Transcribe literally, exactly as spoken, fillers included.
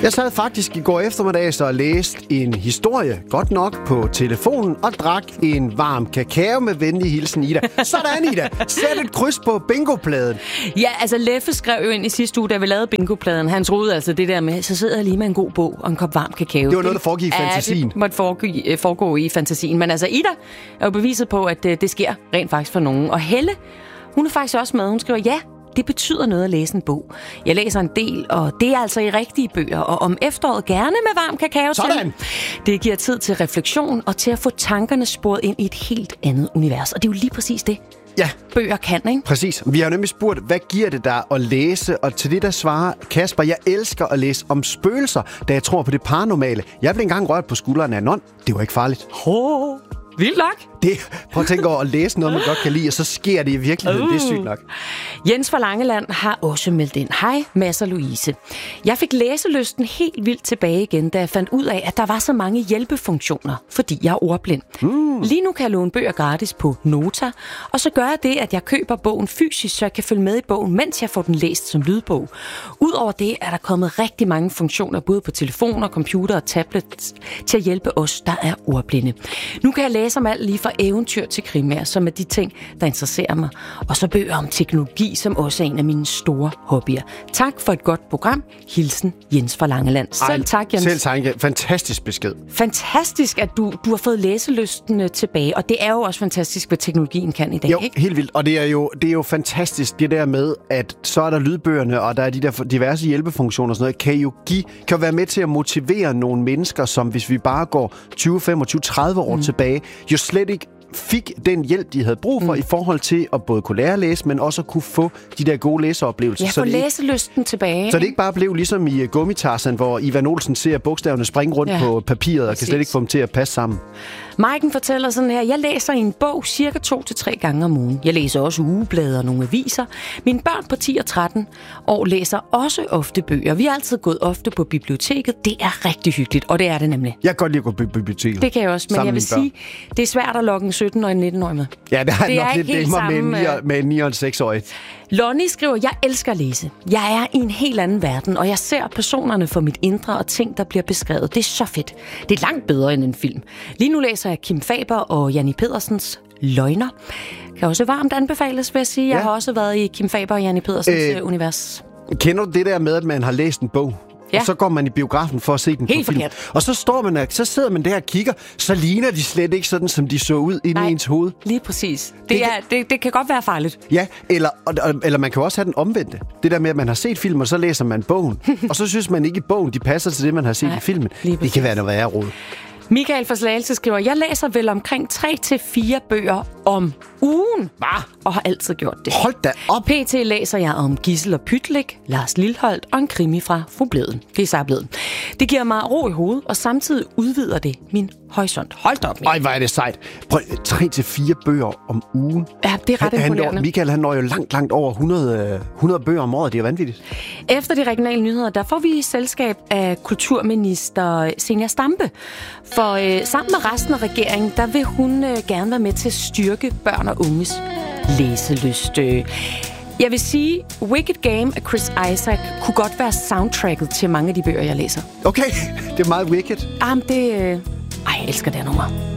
Jeg sad faktisk i går eftermiddag og læste en historie, godt nok på telefonen, og drak en varm kakao med venlig hilsen, Ida. Sådan, Ida. Sæt et kryds på bingopladen. Ja, altså Leffe skrev jo ind i sidste uge, da vi lavede bingopladen. Han troede altså det der med, så sidder jeg lige med en god bog og en kop varm kakao. Det var noget, der foregik i fantasien. Ja, det måtte foregå, foregå i fantasien. Men altså Ida er jo beviset på, at det sker rent faktisk for nogen. Og Helle, hun er faktisk også med. Hun skriver, ja, det betyder noget at læse en bog. Jeg læser en del, og det er altså i rigtige bøger. Og om efteråret gerne med varm kakao. Sådan! Det giver tid til refleksion og til at få tankerne sporet ind i et helt andet univers. Og det er jo lige præcis det, ja, bøger kan, ikke? Præcis. Vi har nemlig spurgt, hvad giver det dig at læse? Og til det, der svarer Kasper, jeg elsker at læse om spøgelser, da jeg tror på det paranormale. Jeg blev engang rørt på skulderen af en ånd. Det var ikke farligt. Oh. Vildt nok. Det, prøv at tænke over at læse noget, man godt kan lide, og så sker det i virkeligheden. Uh. Det er sygt nok. Jens fra Langeland har også meldt ind. Hej, Mads og Louise. Jeg fik læselysten helt vildt tilbage igen, da jeg fandt ud af, at der var så mange hjælpefunktioner, fordi jeg er ordblind. Mm. Lige nu kan jeg låne bøger gratis på Nota, og så gør jeg det, at jeg køber bogen fysisk, så jeg kan følge med i bogen, mens jeg får den læst som lydbog. Udover det er der kommet rigtig mange funktioner, både på telefoner, computer og tablet, til at hjælpe os, der er ordblinde. Nu kan jeg læse om alt lige fra eventyr til krimier, som er de ting, der interesserer mig. Og så bøger om teknologi, som også er en af mine store hobbyer. Tak for et godt program. Hilsen Jens fra Langeland. Selv Ej, tak, Jens. Selv tak. Fantastisk besked. Fantastisk, at du, du har fået læselysten tilbage. Og det er jo også fantastisk, hvad teknologien kan i dag, jo, ikke? Helt vildt. Og det er, jo, det er jo fantastisk, det der med, at så er der lydbøgerne, og der er de der diverse hjælpefunktioner og sådan noget, kan jo give, kan jo være med til at motivere nogle mennesker, som hvis vi bare går tyve, femogtyve, tredive år mm. tilbage, jo slet ikke fik den hjælp, de havde brug for mm. i forhold til at både kunne lære at læse, men også at kunne få de der gode læseoplevelser. Ja, få læselysten tilbage. Så det ikke bare blev ligesom i Gummitarsen, hvor Ivan Olsen ser bogstaverne springe rundt ja. på papiret og Præcis. kan slet ikke få dem til at passe sammen. Maiken fortæller sådan her, jeg læser i en bog cirka to til tre gange om ugen. Jeg læser også ugeblade og nogle aviser. Mine børn på ti og tretten år læser også ofte bøger. Vi er altid gået ofte på biblioteket. Det er rigtig hyggeligt, og det er det nemlig. Jeg kan godt lide at gå på biblioteket. Det kan jeg også, men jeg vil sige, det er svært at lokke en sytten- og en nitten-årig med. Ja, det er, det nok er lidt nemmere med, samme, med en ni- og en seks-årig. Lonnie skriver, jeg elsker at læse. Jeg er i en helt anden verden, og jeg ser personerne for mit indre og ting, der bliver beskrevet. Det er så fedt. Det er langt bedre end en film. Lige nu læser jeg Kim Faber og Janni Pedersens Løgner. Kan også varmt anbefales, vil jeg sige. Jeg ja. har også været i Kim Faber og Janni Pedersens øh, univers. Kender du det der med, at man har læst en bog? Ja. Og så går man i biografen for at se den Helt på film. Og så står man der, så sidder man der og kigger, så ligner de slet ikke sådan, som de så ud inde i ens hoved. Lige præcis. Det, det, er, kan, det, det kan godt være farligt. Ja, eller, eller man kan også have den omvendte. Det der med, at man har set film, og så læser man bogen. Og så synes man ikke i bogen, de passer til det, man har set Nej, i filmen. Det kan være noget værre råd. Michael fra Slagelse skriver, jeg læser vel omkring tre til fire bøger om ugen. Hva? Og har altid gjort det. Hold da op. P T læser jeg om Gissel og Pytlik, Lars Lilholt og en krimi fra Fru Bleden. Det er så blevet. Det giver mig ro i hovedet, og samtidig udvider det min horisont. Hold da op. Ej, hvor er det sejt. Prøv, tre til fire bøger om ugen. Ja, det er ret han, imponerende. Han, Michael, han når jo langt, langt over hundrede, hundrede bøger om året. Det er vanvittigt. Efter de regionale nyheder, der får vi selskab af kulturminister Zenia Stampe. For øh, sammen med resten af regeringen, der vil hun øh, gerne være med til at styrke børn og unges læselyst. Jeg vil sige, Wicked Game af Chris Isaak kunne godt være soundtracket til mange af de bøger, jeg læser. Okay, det er meget wicked. Jamen, det... Øh... Ej, jeg elsker det nummer.